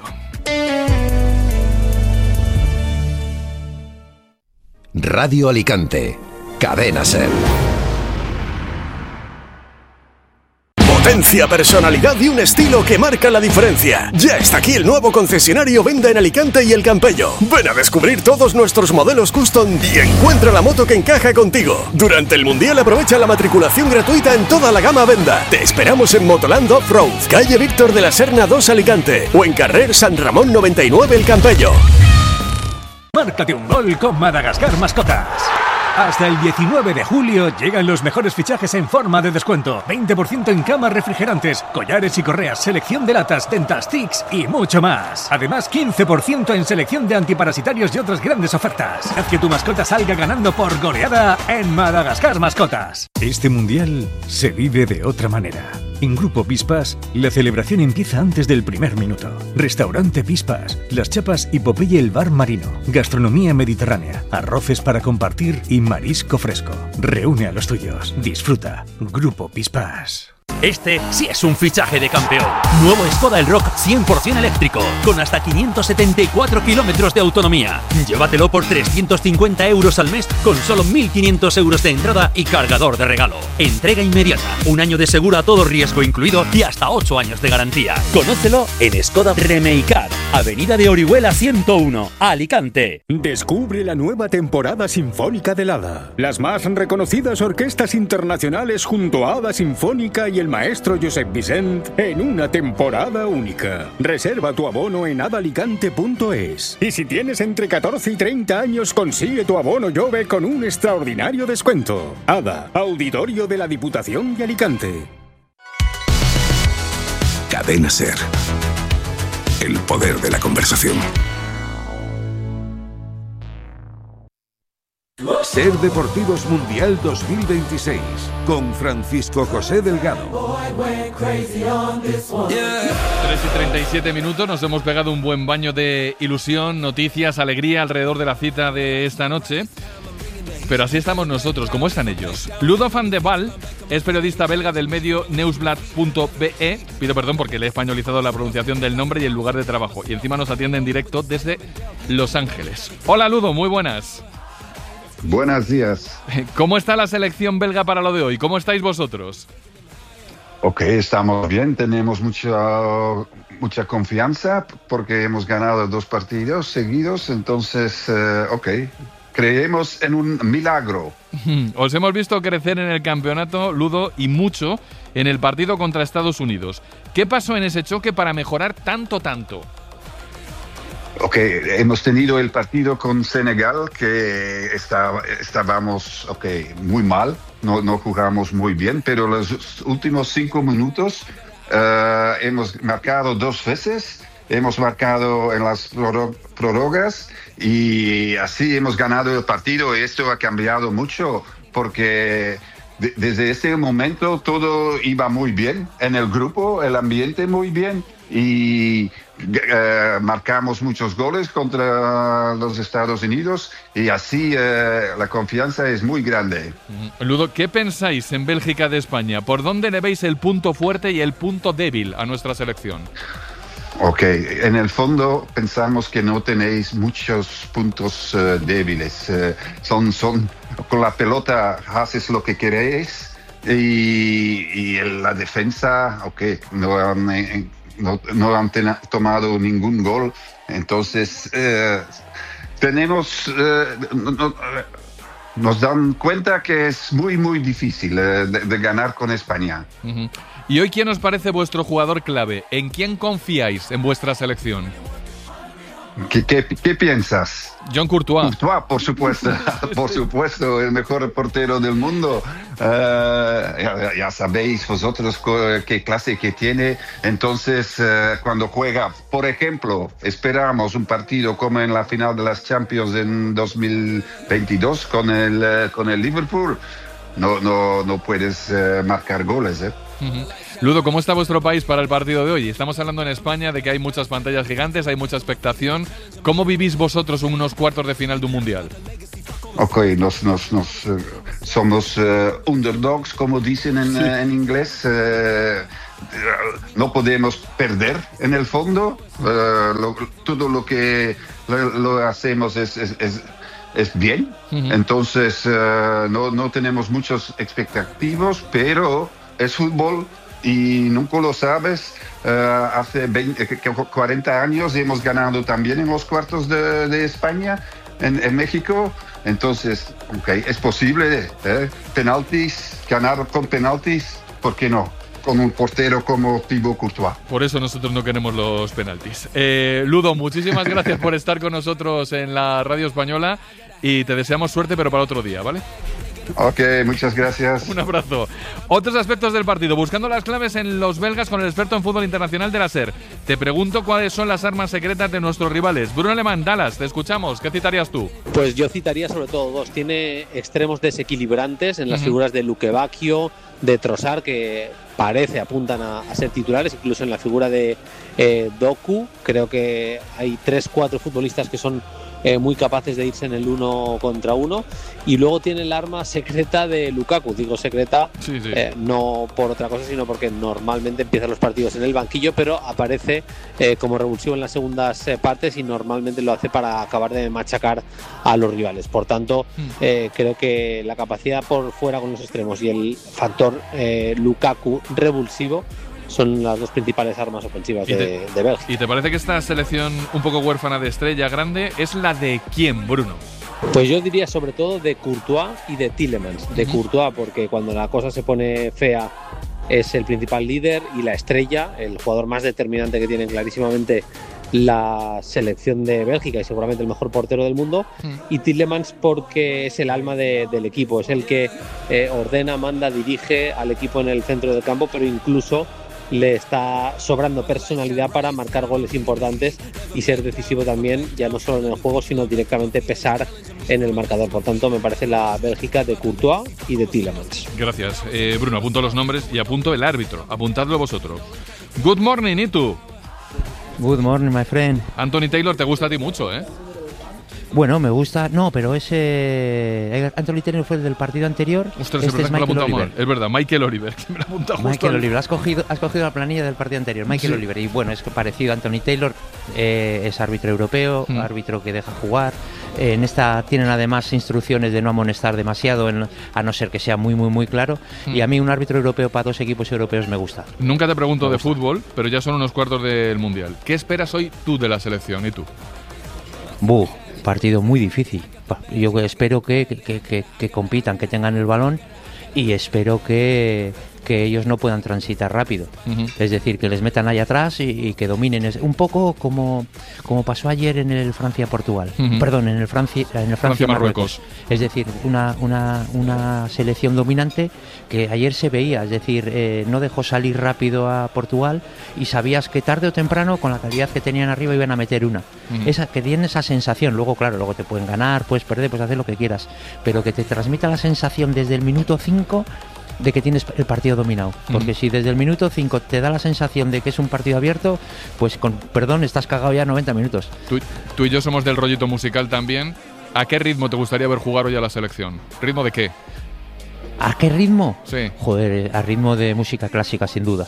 Radio Alicante, Cadena SER. Potencia, personalidad y un estilo que marca la diferencia. Ya está aquí el nuevo concesionario Venda en Alicante y El Campello. Ven a descubrir todos nuestros modelos custom y encuentra la moto que encaja contigo. Durante el Mundial aprovecha la matriculación gratuita en toda la gama Venda. Te esperamos en Motoland Off-Road, calle Víctor de la Serna dos Alicante o en Carrer San Ramón noventa y nueve El Campello. Márcate un gol con Madagascar Mascotas. Hasta el diecinueve de julio llegan los mejores fichajes en forma de descuento. veinte por ciento en camas refrigerantes, collares y correas, selección de latas, dental sticks y mucho más. Además, quince por ciento en selección de antiparasitarios y otras grandes ofertas. Haz que tu mascota salga ganando por goleada en Madagascar Mascotas. Este mundial se vive de otra manera. En Grupo Pispas, la celebración empieza antes del primer minuto. Restaurante Pispas, Las Chapas y Popeye el Bar Marino. Gastronomía mediterránea, arroces para compartir y marisco fresco. Reúne a los tuyos. Disfruta. Grupo Pispas. Este sí es un fichaje de campeón. Nuevo Skoda Elroq cien por ciento eléctrico, con hasta quinientos setenta y cuatro kilómetros de autonomía. Llévatelo por trescientos cincuenta euros al mes, con solo mil quinientos euros de entrada y cargador de regalo. Entrega inmediata, un año de seguro a todo riesgo incluido y hasta ocho años de garantía. Conócelo en Skoda Remeicar, Avenida de Orihuela ciento uno, Alicante. Descubre la nueva temporada sinfónica del Hada. Las más reconocidas orquestas internacionales junto a Hada Sinfónica y el maestro Josep Vicent en una temporada única. Reserva tu abono en adalicante punto es. Y si tienes entre catorce y treinta años, consigue tu abono Jove con un extraordinario descuento. Hada, Auditorio de la Diputación de Alicante. Cadena SER. El poder de la conversación. SER Deportivos Mundial dos mil veintiséis con Francisco José Delgado. tres y treinta y siete minutos, nos hemos pegado un buen baño de ilusión, noticias, alegría alrededor de la cita de esta noche. Pero así estamos nosotros, como están ellos. Ludo van de Waal es periodista belga del medio Nieuwsblad punto be. Pido perdón porque le he españolizado la pronunciación del nombre y el lugar de trabajo. Y encima nos atiende en directo desde Los Ángeles. Hola Ludo, muy buenas. Buenos días. ¿Cómo está la selección belga para lo de hoy? ¿Cómo estáis vosotros? Ok, estamos bien, tenemos mucha, mucha confianza porque hemos ganado dos partidos seguidos, entonces, uh, ok, creemos en un milagro. Os hemos visto crecer en el campeonato, Ludo, y mucho en el partido contra Estados Unidos. ¿Qué pasó en ese choque para mejorar tanto, tanto? Ok, hemos tenido el partido con Senegal que está, estábamos okay, muy mal, no, no jugamos muy bien, pero los últimos cinco minutos uh, hemos marcado dos veces, hemos marcado en las prórrogas y así hemos ganado el partido y esto ha cambiado mucho porque de, desde ese momento todo iba muy bien en el grupo, el ambiente muy bien y Uh, marcamos muchos goles contra los Estados Unidos y así uh, la confianza es muy grande. Ludo, ¿qué pensáis en Bélgica de España? ¿Por dónde le veis el punto fuerte y el punto débil a nuestra selección? Ok, en el fondo pensamos que no tenéis muchos puntos uh, débiles. Uh, son, son, con la pelota haces lo que queréis y, y en la defensa, ok, no han... Eh, No, no han ten- tomado ningún gol, entonces eh, tenemos eh, no, no, nos dan cuenta que es muy muy difícil eh, de, de ganar con España. Uh-huh. ¿Y hoy quién os parece vuestro jugador clave? ¿En quién confiáis en vuestra selección? ¿Qué, qué, qué piensas? John Courtois. Courtois, por supuesto, por supuesto, el mejor portero del mundo. Uh, ya, ya sabéis vosotros qué clase que tiene. Entonces, uh, cuando juega, por ejemplo, esperamos un partido como en la final de las Champions en dos mil veintidós con el, uh, con el Liverpool. no, no, no puedes eh, marcar goles. ¿eh? Uh-huh. Ludo, ¿cómo está vuestro país para el partido de hoy? Estamos hablando en España de que hay muchas pantallas gigantes, hay mucha expectación. ¿Cómo vivís vosotros unos cuartos de final de un mundial? Ok, nos, nos, nos, uh, somos uh, underdogs, como dicen en, sí. uh, en inglés. Uh, no podemos perder en el fondo. Uh, lo, todo lo que lo, lo hacemos es, es, es, es bien. Uh-huh. Entonces, uh, no, no tenemos muchas expectativas, pero es fútbol y nunca lo sabes. Uh, hace veinte, cuarenta años hemos ganado también en los cuartos de, de España, en, en México. Entonces, okay, es posible, ¿eh? Penaltis, ganar con penaltis, ¿por qué no? Con un portero como Thibaut Courtois. Por eso nosotros no queremos los penaltis. Eh, Ludo, muchísimas gracias por estar con nosotros en la Radio Española y te deseamos suerte, pero para otro día, ¿vale? Ok, muchas gracias. Un abrazo. Otros aspectos del partido. Buscando las claves en los belgas con el experto en fútbol internacional de la SER. Te pregunto cuáles son las armas secretas de nuestros rivales. Bruno Alemán, Dallas, te escuchamos. ¿Qué citarías tú? Pues yo citaría sobre todo dos. Tiene extremos desequilibrantes en las uh-huh. figuras de Luque Bacchio, de Trossard, que parece apuntan a, a ser titulares, incluso en la figura de eh, Doku. Creo que hay tres, cuatro futbolistas que son Eh, muy capaces de irse en el uno contra uno, y luego tiene el arma secreta de Lukaku. Digo secreta sí, sí. Eh, no por otra cosa, sino porque normalmente empiezan los partidos en el banquillo, pero aparece eh, como revulsivo en las segundas eh, partes, y normalmente lo hace para acabar de machacar a los rivales. Por tanto, eh, creo que la capacidad por fuera con los extremos y el factor eh, Lukaku revulsivo son las dos principales armas ofensivas de, te, de Bélgica. ¿Y te parece que esta selección un poco huérfana de estrella grande es la de quién, Bruno? Pues yo diría sobre todo de Courtois y de Tielemans. De uh-huh. Courtois, porque cuando la cosa se pone fea es el principal líder y la estrella, el jugador más determinante que tiene clarísimamente la selección de Bélgica y seguramente el mejor portero del mundo. Uh-huh. Y Tielemans porque es el alma de, del equipo, es el que eh, ordena, manda, dirige al equipo en el centro del campo, pero incluso le está sobrando personalidad para marcar goles importantes y ser decisivo también, ya no solo en el juego, sino directamente pesar en el marcador. Por tanto, me parece la Bélgica de Courtois y de Tielemans. Gracias. Eh, Bruno, apunto los nombres y apunto el árbitro. Apuntadlo vosotros. Good morning, ¿y tú? Good morning, my friend. Anthony Taylor te gusta a ti mucho, ¿eh? Bueno, me gusta. No, pero ese. Anthony Taylor fue el del partido anterior. Ostras, este es, es verdad, Michael Oliver. Mal. Es verdad, Michael Oliver. Que me lo apunta justo Michael al... Oliver. Has cogido, has cogido la planilla del partido anterior. Michael sí. Oliver. Y bueno, es parecido a Anthony Taylor. Eh, es árbitro europeo, mm. árbitro que deja jugar. Eh, en esta tienen además instrucciones de no amonestar demasiado, en, a no ser que sea muy, muy, muy claro. Mm. Y a mí un árbitro europeo para dos equipos europeos me gusta. Nunca te pregunto me de gusta. fútbol, pero ya son unos cuartos del Mundial. ¿Qué esperas hoy tú de la selección y tú? Buh. Partido muy difícil. Yo espero que, que, que, que compitan, que tengan el balón, y espero que, que ellos no puedan transitar rápido. Uh-huh. Es decir, que les metan ahí atrás y, y que dominen. Un poco como, como pasó ayer en el Francia-Portugal. Uh-huh. Perdón, en el Francia, en el Francia-Marruecos. Es decir, una, una, una selección dominante que ayer se veía. Es decir, eh, no dejó salir rápido a Portugal y sabías que tarde o temprano, con la calidad que tenían arriba, iban a meter una. Uh-huh. Esa, que tienen esa sensación. Luego, claro, luego te pueden ganar, puedes perder, puedes hacer lo que quieras. Pero que te transmita la sensación desde el minuto cinco de que tienes el partido dominado, porque uh-huh. si desde el minuto cinco te da la sensación de que es un partido abierto, pues con perdón estás cagado ya noventa minutos. Tú, tú y yo somos del rollito musical también. ¿A qué ritmo te gustaría ver jugar hoy a la selección? ¿Ritmo de qué? ¿A qué ritmo? Sí. Joder, a ritmo de música clásica, sin duda.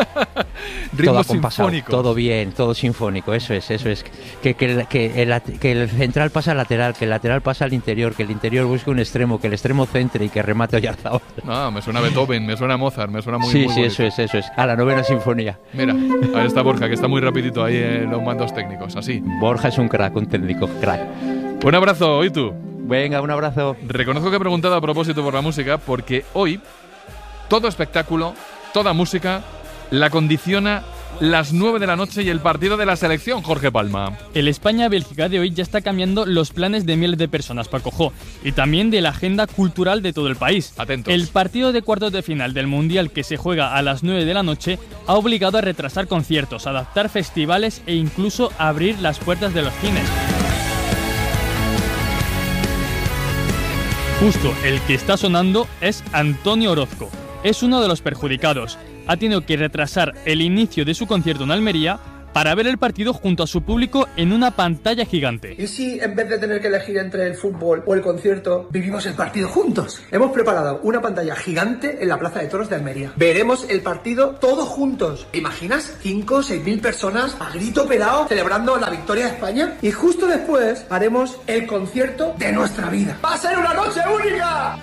Ritmo sinfónico. Todo bien, todo sinfónico, eso es, eso es. Que, que, que, el, que el central pasa al lateral, que el lateral pasa al interior, que el interior busque un extremo, que el extremo centre y que remate Oyarzábal. No, me suena Beethoven, me suena Mozart, me suena muy Sí, muy sí, bonito. eso es, eso es. A la novena sinfonía. Mira, ahí está Borja, que está muy rapidito ahí en los mandos técnicos, así. Borja es un crack, un técnico, crack. Un abrazo, ¿y tú? Venga, un abrazo. Reconozco que he preguntado a propósito por la música, porque hoy todo espectáculo, toda música, la condiciona las nueve de la noche y el partido de la selección, Jorge Palma. El España-Bélgica de hoy ya está cambiando los planes de miles de personas, Paco Jo, y también de la agenda cultural de todo el país. Atentos. El partido de cuartos de final del Mundial, que se juega a las nueve de la noche, ha obligado a retrasar conciertos, adaptar festivales e incluso abrir las puertas de los cines. justo el que está sonando es Antonio Orozco. Es uno de los perjudicados. Ha tenido que retrasar el inicio de su concierto en Almería para ver el partido junto a su público en una pantalla gigante. ¿Y si en vez de tener que elegir entre el fútbol o el concierto, vivimos el partido juntos? Hemos preparado una pantalla gigante en la Plaza de Toros de Almería. Veremos el partido todos juntos. ¿Te imaginas? cinco o seis mil personas a grito pelado celebrando la victoria de España. Y justo después haremos el concierto de nuestra vida. ¡Va a ser una noche única!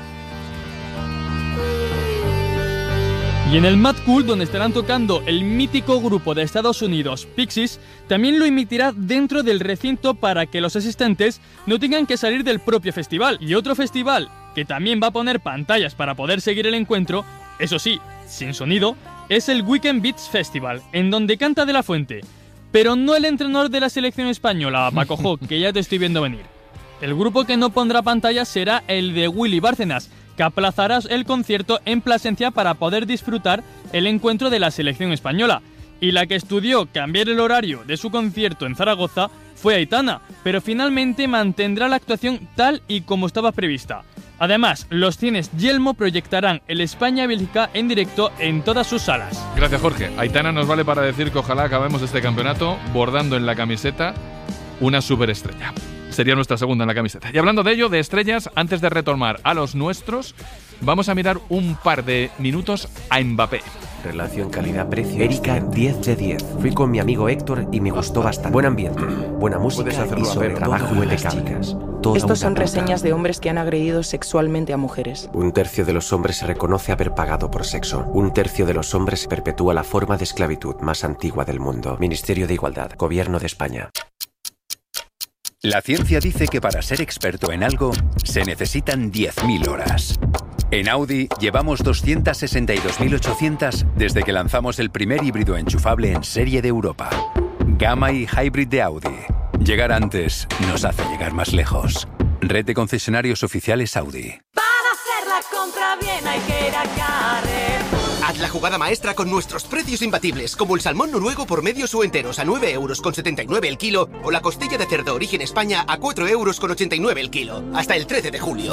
Y en el Mad Cool, donde estarán tocando el mítico grupo de Estados Unidos, Pixies, también lo emitirá dentro del recinto para que los asistentes no tengan que salir del propio festival. Y otro festival que también va a poner pantallas para poder seguir el encuentro, eso sí, sin sonido, es el Weekend Beats Festival, en donde canta De La Fuente. Pero no el entrenador de la selección española, Paco Jo, que ya te estoy viendo venir. El grupo que no pondrá pantallas será el de Willy Bárcenas, que aplazará el concierto en Plasencia para poder disfrutar el encuentro de la selección española. Y la que estudió cambiar el horario de su concierto en Zaragoza fue Aitana, pero finalmente mantendrá la actuación tal y como estaba prevista. Además, los cines Yelmo proyectarán el España-Bélgica en directo en todas sus salas. Gracias, Jorge. Aitana nos vale para decir que ojalá acabemos este campeonato bordando en la camiseta una superestrella. Sería nuestra segunda en la camiseta. Y hablando de ello, de estrellas, antes de retomar a los nuestros, vamos a mirar un par de minutos a Mbappé. Relación calidad-precio. Erika, diez de diez. Fui con mi amigo Héctor y me gustó bastante. Buen ambiente, buena música y sobre trabajo impecable. Estos son reseñas de hombres que han agredido sexualmente a mujeres. Un tercio de los hombres se reconoce haber pagado por sexo. Un tercio de los hombres perpetúa la forma de esclavitud más antigua del mundo. Ministerio de Igualdad, Gobierno de España. La ciencia dice que para ser experto en algo se necesitan diez mil horas. En Audi llevamos doscientas sesenta y dos mil ochocientas desde que lanzamos el primer híbrido enchufable en serie de Europa. Gamma y Hybrid de Audi. Llegar antes nos hace llegar más lejos. Red de concesionarios oficiales Audi. Para hacer la compra bien hay que ir a Carrefour. Haz la jugada maestra con nuestros precios imbatibles, como el salmón noruego por medios o enteros a nueve euros con setenta y nueve el kilo o la costilla de cerdo origen España a cuatro euros con ochenta y nueve el kilo. Hasta el trece de julio.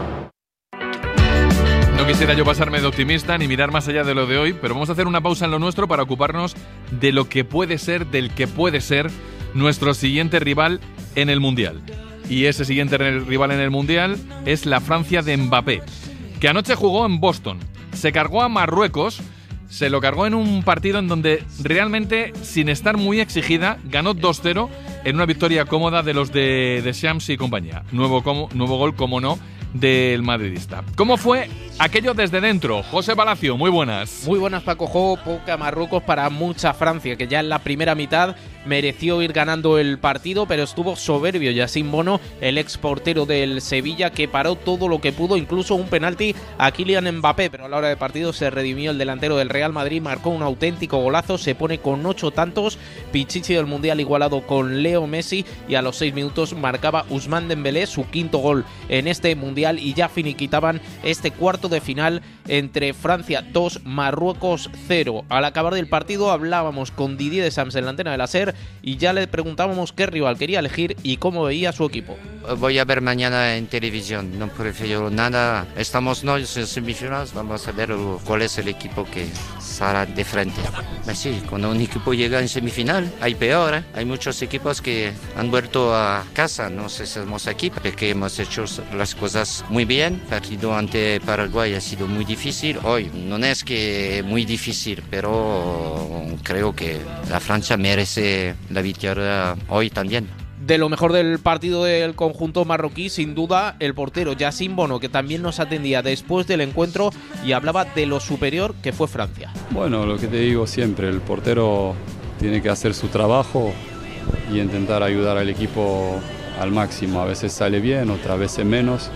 No quisiera yo pasarme de optimista ni mirar más allá de lo de hoy, pero vamos a hacer una pausa en lo nuestro para ocuparnos de lo que puede ser, del que puede ser nuestro siguiente rival en el Mundial. Y ese siguiente rival en el Mundial es la Francia de Mbappé, que anoche jugó en Boston. Se cargó a Marruecos, se lo cargó en un partido en donde realmente, sin estar muy exigida, ganó dos cero en una victoria cómoda de los de, de Shams y compañía. Nuevo, como, nuevo gol, como no, del madridista. ¿Cómo fue aquello desde dentro? José Palacio, muy buenas. Muy buenas, Paco Jo. Poca Marruecos para mucha Francia, que ya en la primera mitad mereció ir ganando el partido, pero estuvo soberbio Yacine Bono, el ex portero del Sevilla, que paró todo lo que pudo, incluso un penalti a Kylian Mbappé, pero a la hora de partido se redimió el delantero del Real Madrid, marcó un auténtico golazo, se pone con ocho tantos, Pichichi del Mundial igualado con Leo Messi, y a los seis minutos marcaba Ousmane Dembélé su quinto gol en este Mundial, y ya finiquitaban este cuarto de final entre Francia dos, Marruecos cero. Al acabar del partido hablábamos con Didier Deschamps en la antena de la SER y ya le preguntábamos qué rival quería elegir y cómo veía su equipo. Voy a ver mañana en televisión, no prefiero nada. Estamos no en semifinales, vamos a ver cuál es el equipo que saldrá de frente. Pues sí, cuando un equipo llega en semifinal hay peor, ¿eh? Hay muchos equipos que han vuelto a casa, no sé si somos aquí porque hemos hecho las cosas muy bien. El partido ante Paraguay ha sido muy difícil, hoy no es que muy difícil, pero creo que la Francia merece la victoria hoy también. De lo mejor del partido del conjunto marroquí, sin duda, el portero Yacine Bono, que también nos atendía después del encuentro y hablaba de lo superior que fue Francia. Bueno, lo que te digo siempre, el portero tiene que hacer su trabajo y intentar ayudar al equipo al máximo. A veces sale bien, otras veces menos,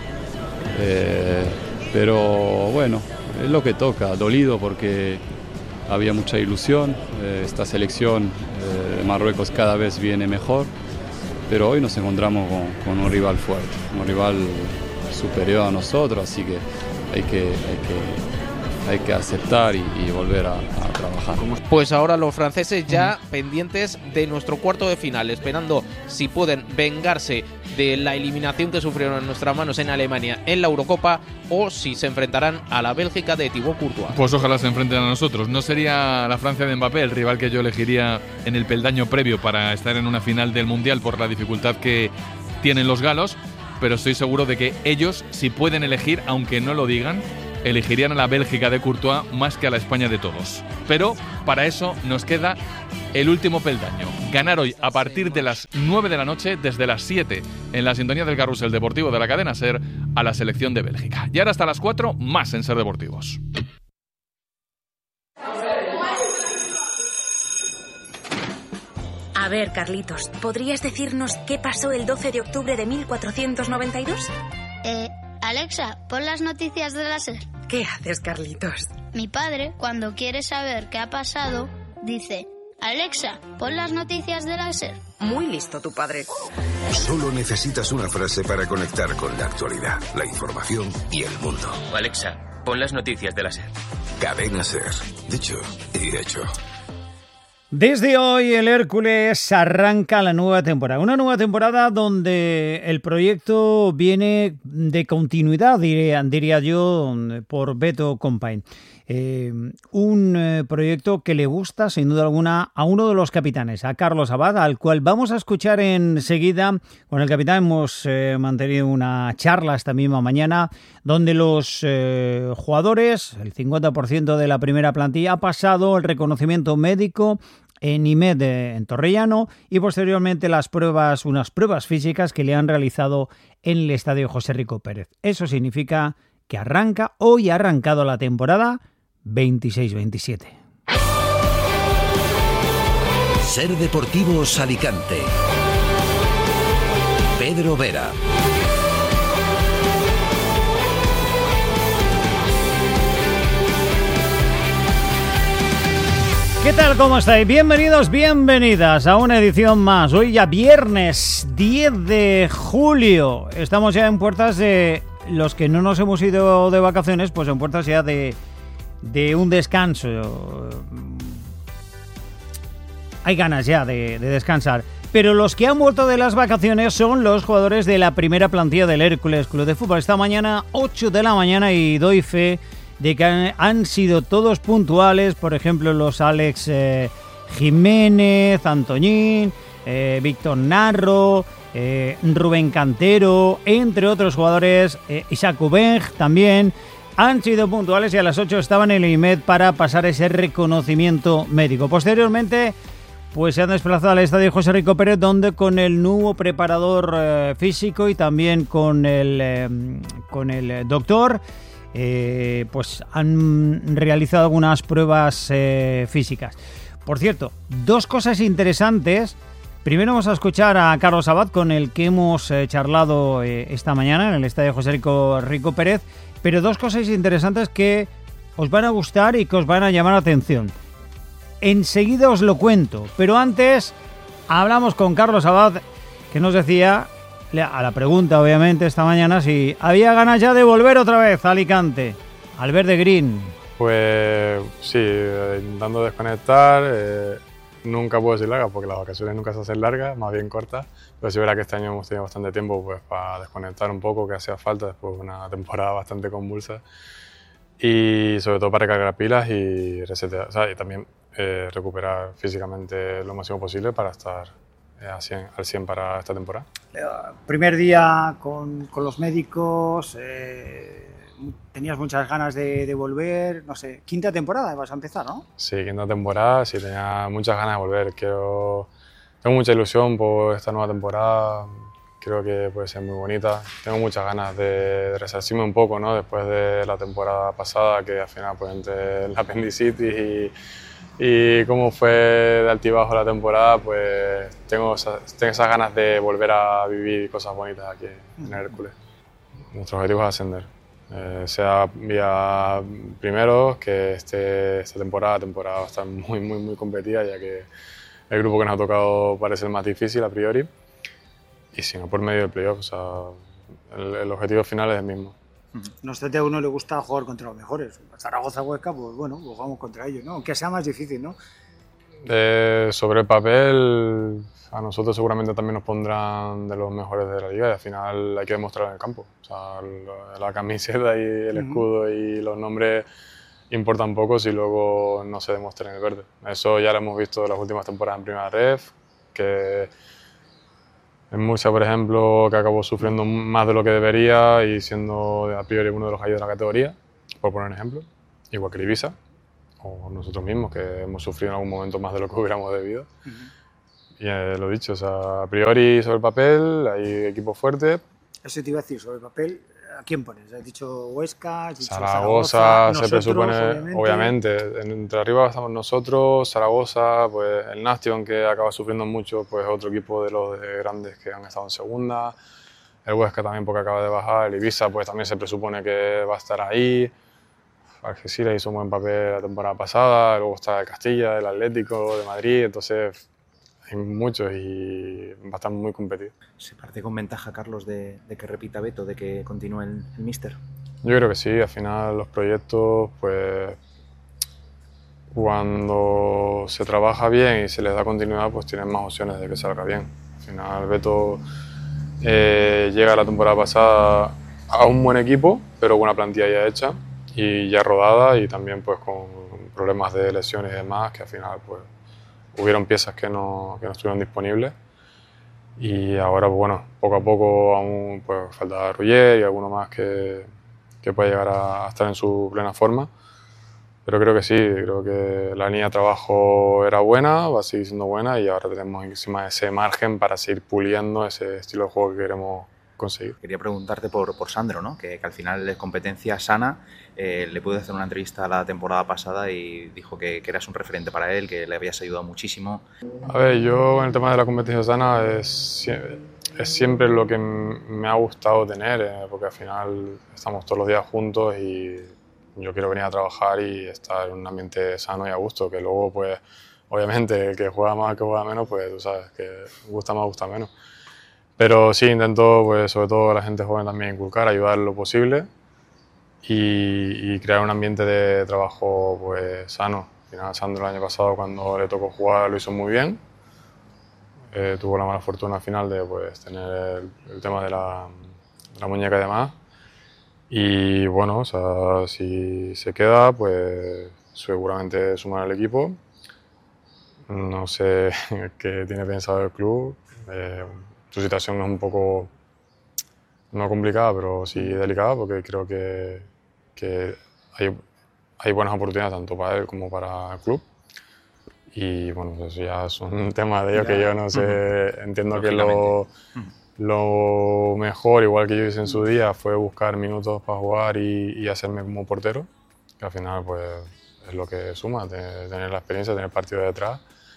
eh, pero bueno, es lo que toca, dolido porque había mucha ilusión, eh, esta selección eh, de Marruecos cada vez viene mejor. Pero hoy nos encontramos con, con un rival fuerte, un rival superior a nosotros, así que hay que, hay que hay que aceptar y, y volver a, a trabajar. Pues ahora los franceses ya uh-huh. pendientes de nuestro cuarto de final, esperando si pueden vengarse de la eliminación que sufrieron en nuestras manos en Alemania en la Eurocopa o si se enfrentarán a la Bélgica de Thibaut Courtois. Pues ojalá se enfrenten a nosotros. No sería la Francia de Mbappé el rival que yo elegiría en el peldaño previo para estar en una final del Mundial por la dificultad que tienen los galos, pero estoy seguro de que ellos, si pueden elegir, aunque no lo digan, elegirían a la Bélgica de Courtois más que a la España de todos. Pero para eso nos queda el último peldaño. Ganar hoy a partir de las nueve de la noche, desde las siete, en la sintonía del Carrusel Deportivo de la cadena SER, a la selección de Bélgica. Y ahora hasta las cuatro, más en SER Deportivos. A ver, Carlitos, ¿podrías decirnos qué pasó el doce de octubre de mil cuatrocientos noventa y dos? Eh, Alexa, pon las noticias de la SER. ¿Qué haces, Carlitos? Mi padre, cuando quiere saber qué ha pasado, dice: Alexa, pon las noticias de la SER. Muy listo tu padre. Solo necesitas una frase para conectar con la actualidad, la información y el mundo. Alexa, pon las noticias de la SER. Cadena SER. Dicho y hecho. Desde hoy el Hércules arranca la nueva temporada. Una nueva temporada donde el proyecto viene de continuidad, diría, diría yo, por Beto Compain. Eh, un eh, proyecto que le gusta, sin duda alguna, a uno de los capitanes, a Carlos Abad, al cual vamos a escuchar enseguida. Con el capitán hemos eh, mantenido una charla esta misma mañana, donde los eh, jugadores, el cincuenta por ciento de la primera plantilla, ha pasado el reconocimiento médico en I M E D en Torrellano y posteriormente las pruebas, unas pruebas físicas que le han realizado en el estadio José Rico Pérez. Eso significa que arranca, hoy ha arrancado la temporada veintiséis veintisiete. SER Deportivos Alicante. Pedro Vera. ¿Qué tal? ¿Cómo estáis? Bienvenidos, bienvenidas a una edición más. Hoy ya viernes diez de julio. Estamos ya en puertas de los que no nos hemos ido de vacaciones, pues en puertas ya de, de un descanso. Hay ganas ya de, de descansar. Pero los que han vuelto de las vacaciones son los jugadores de la primera plantilla del Hércules Club de Fútbol. Esta mañana, ocho de la mañana, y doy fe de que han, han sido todos puntuales. Por ejemplo, los Alex eh, Jiménez, Antoñín, eh, Víctor Narro, eh, Rubén Cantero, entre otros jugadores, eh, Isaac Ubeng también, han sido puntuales y a las ocho estaban en el I M E D para pasar ese reconocimiento médico. Posteriormente, pues se han desplazado al estadio José Rico Pérez, donde con el nuevo preparador eh, físico y también con el, eh, con el doctor, Eh, pues han realizado algunas pruebas eh, físicas. Por cierto, dos cosas interesantes. Primero vamos a escuchar a Carlos Abad, con el que hemos eh, charlado eh, esta mañana en el estadio José Rico, Rico Pérez. Pero dos cosas interesantes que os van a gustar y que os van a llamar la atención. Enseguida os lo cuento, pero antes hablamos con Carlos Abad, que nos decía, a la pregunta obviamente esta mañana, si había ganas ya de volver otra vez a Alicante, al verde green. Pues sí, intentando desconectar, eh, nunca puedo decir largas porque las vacaciones nunca se hacen largas, más bien cortas, pero sí verá que este año hemos tenido bastante tiempo pues para desconectar un poco, que hacía falta después de una temporada bastante convulsa, y sobre todo para recargar pilas y resetear, o sea, y también eh, recuperar físicamente lo máximo posible para estar al cien, al cien para esta temporada. Primer día con, con los médicos, eh, tenías muchas ganas de, de volver, no sé, quinta temporada vas a empezar, ¿no? Sí, quinta temporada, sí, tenía muchas ganas de volver, quiero, tengo mucha ilusión por esta nueva temporada, creo que puede ser muy bonita, tengo muchas ganas de, de resarcirme un poco, ¿no? Después de la temporada pasada, que al final pues entre el apendicitis y Y cómo fue de altibajo la temporada, pues tengo esas, tengo esas ganas de volver a vivir cosas bonitas aquí en Hércules. Nuestro objetivo es ascender, eh, sea vía primero, que este, esta temporada, temporada va a estar muy, muy, muy competida, ya que el grupo que nos ha tocado parece el más difícil a priori, y si no por medio del playoff, o sea, el, el objetivo final es el mismo, No obstante, a uno le gusta jugar contra los mejores. Zaragoza, Huesca, pues bueno, pues jugamos contra ellos, ¿no? Aunque sea más difícil, ¿no? Eh, sobre el papel, a nosotros seguramente también nos pondrán de los mejores de la liga y al final hay que demostrarlo en el campo. O sea, la camiseta y el escudo y los nombres importan poco si luego no se demuestra en el verde. Eso ya lo hemos visto en las últimas temporadas en Primera Ref, que en Murcia, por ejemplo, que acabó sufriendo más de lo que debería y siendo a priori uno de los gallos de la categoría, por poner un ejemplo, igual que Ibiza, o nosotros mismos, que hemos sufrido en algún momento más de lo que hubiéramos debido. Uh-huh. Y eh, lo dicho, o sea, a priori sobre el papel hay equipos fuertes. Eso te iba a decir, sobre el papel, ¿a quién pones? ¿Has dicho Huesca? ¿Has dicho Zaragoza? Zaragoza se presupone, obviamente. obviamente. Entre arriba estamos nosotros, Zaragoza, pues el Nation, que acaba sufriendo mucho, pues otro equipo de los de grandes que han estado en segunda. El Huesca también porque acaba de bajar. El Ibiza, pues también se presupone que va a estar ahí. Algeciras hizo un buen papel la temporada pasada. Luego está el Castilla, el Atlético de Madrid. Entonces hay muchos y va a estar muy competido. ¿Se parte con ventaja, Carlos, de, de que repita Beto, de que continúe el, el míster? Yo creo que sí. Al final los proyectos, pues cuando se trabaja bien y se les da continuidad, pues tienen más opciones de que salga bien. Al final Beto eh, llega la temporada pasada a un buen equipo, pero con una plantilla ya hecha y ya rodada y también pues con problemas de lesiones y demás, que al final pues hubieron piezas que no, que no estuvieron disponibles y ahora pues bueno, poco a poco aún pues falta Ruller y alguno más que, que pueda llegar a estar en su plena forma, pero creo que sí, creo que la línea de trabajo era buena, va a seguir siendo buena y ahora tenemos encima ese margen para seguir puliendo ese estilo de juego que queremos conseguir. Quería preguntarte por, por Sandro, ¿no? que, que al final es competencia sana. Eh, le pude hacer una entrevista la temporada pasada y dijo que, que eras un referente para él, que le habías ayudado muchísimo. A ver, yo en el tema de la competencia sana es, es siempre lo que me ha gustado tener, eh, porque al final estamos todos los días juntos y yo quiero venir a trabajar y estar en un ambiente sano y a gusto, que luego pues obviamente el que juega más, el que juega menos, pues tú sabes, que gusta más, gusta menos. Pero sí, intento, pues, sobre todo a la gente joven también inculcar, ayudar lo posible y, y crear un ambiente de trabajo pues, sano. Al final, Sandro el año pasado, cuando le tocó jugar, lo hizo muy bien. Eh, tuvo la mala fortuna al final de pues, tener el, el tema de la, de la muñeca y demás. Y bueno, o sea, si se queda, pues seguramente sumará al equipo. No sé qué tiene pensado el club. Eh, Su situación es un poco, no complicada, pero sí delicada, porque creo que, que hay, hay buenas oportunidades tanto para él como para el club. Y bueno, eso ya es un tema de ellos que yo no sé, uh-huh. entiendo que lo, lo mejor, igual que yo hice en su día, fue buscar minutos para jugar y, y hacerme como portero, que al final pues es lo que suma, tener la experiencia, tener partido detrás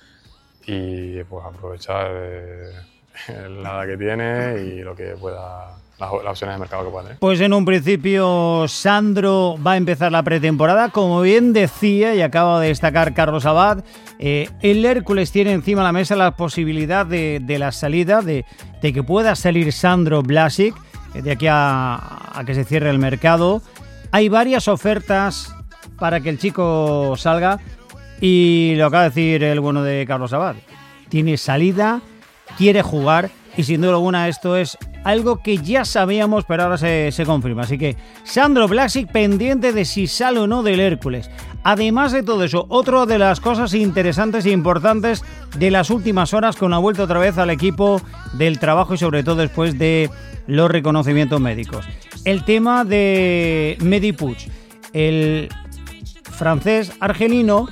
y pues aprovechar eh, la edad que tiene y lo que pueda, las, las opciones de mercado que pueda tener. Pues en un principio Sandro va a empezar la pretemporada, como bien decía y acaba de destacar Carlos Abad, eh, el Hércules tiene encima de la mesa la posibilidad de, de la salida, de, de que pueda salir Sandro Blasic de aquí a, a que se cierre el mercado. Hay varias ofertas para que el chico salga y lo acaba de decir el bueno de Carlos Abad, tiene salida, quiere jugar y sin duda alguna esto es algo que ya sabíamos, pero ahora se, se confirma. Así que Sandro Blasic pendiente de si sale o no del Hércules. Además de todo eso, otra de las cosas interesantes e importantes de las últimas horas con la vuelta otra vez al equipo del trabajo y sobre todo después de los reconocimientos médicos. El tema de Mehdi Puig, el francés argelino,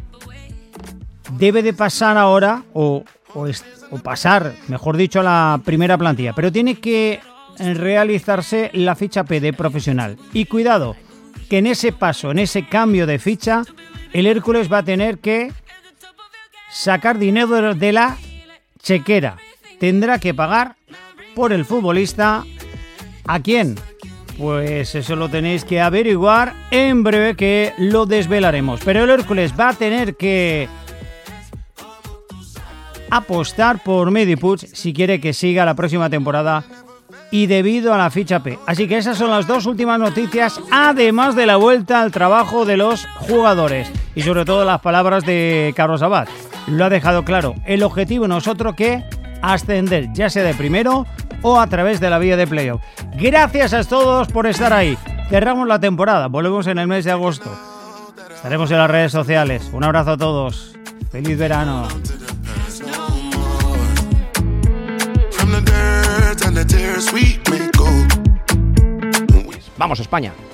debe de pasar ahora o, o, o pasar, mejor dicho, a la primera plantilla, pero tiene que realizarse la ficha P de profesional. Y cuidado, que en ese paso, en ese cambio de ficha, el Hércules va a tener que sacar dinero de la chequera. Tendrá que pagar por el futbolista. ¿A quién? Pues eso lo tenéis que averiguar en breve, que lo desvelaremos. Pero el Hércules va a tener que apostar por Mehdi Puig si quiere que siga la próxima temporada y debido a la ficha P. Así que esas son las dos últimas noticias, además de la vuelta al trabajo de los jugadores y sobre todo las palabras de Carlos Abad. Lo ha dejado claro, el objetivo no es otro que ascender, ya sea de primero o a través de la vía de playoff. Gracias a todos por estar ahí. Cerramos la temporada, volvemos en el mes de agosto. Estaremos en las redes sociales. Un abrazo a todos. ¡Feliz verano! Vamos, España.